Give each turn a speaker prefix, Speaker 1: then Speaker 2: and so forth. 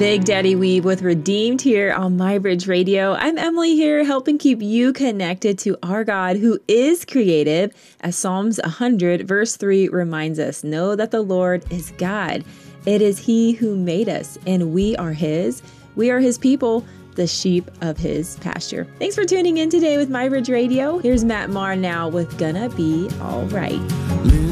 Speaker 1: Big Daddy Weave with Redeemed here on MyBridge Radio. I'm Emily here, helping keep you connected to our God who is creative. As Psalms 100 verse 3 reminds us, know that the Lord is God. It is He who made us, and we are His. We are His people, the sheep of His pasture. Thanks for tuning in today with MyBridge Radio. Here's Matt Maher now with Gonna Be All Right.